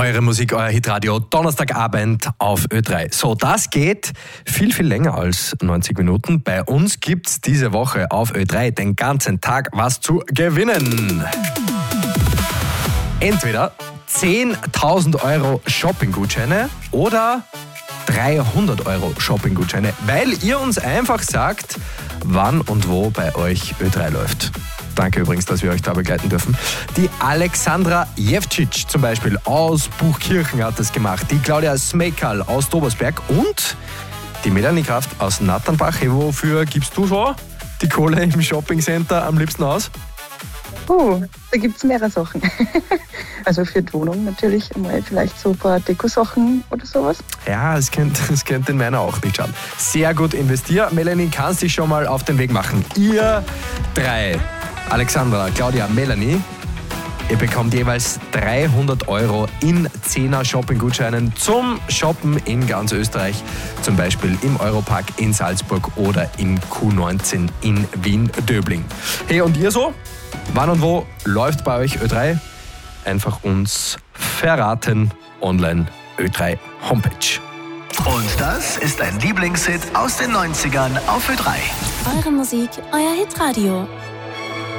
Eure Musik, euer Hitradio, Donnerstagabend auf Ö3. So, das geht viel, viel länger als 90 Minuten. Bei uns gibt's diese Woche auf Ö3 den ganzen Tag was zu gewinnen. Entweder 10.000 Euro Shoppinggutscheine oder 300 Euro Shoppinggutscheine, weil ihr uns einfach sagt, wann und wo bei euch Ö3 läuft. Danke übrigens, dass wir euch da begleiten dürfen. Die Alexandra Jevcic zum Beispiel aus Buchkirchen hat das gemacht. Die Claudia Smekal aus Dobersberg und die Melanie Kraft aus Natternbach. Hey, wofür gibst du so die Kohle im Shoppingcenter am liebsten aus? Da gibt es mehrere Sachen. Also für die Wohnung natürlich einmal vielleicht so ein paar Dekosachen oder sowas. Ja, das könnte in meiner auch nicht schaden. Sehr gut investiert. Melanie, kannst dich schon mal auf den Weg machen. Ihr drei, Alexandra, Claudia, Melanie, ihr bekommt jeweils 300 Euro in 10er Shoppinggutscheinen zum Shoppen in ganz Österreich. Zum Beispiel im Europark in Salzburg oder im Q19 in Wien-Döbling. Hey, und ihr so? Wann und wo läuft bei euch Ö3? Einfach uns verraten online Ö3 Homepage. Und das ist ein Lieblingshit aus den 90ern auf Ö3. Eure Musik, euer Hitradio.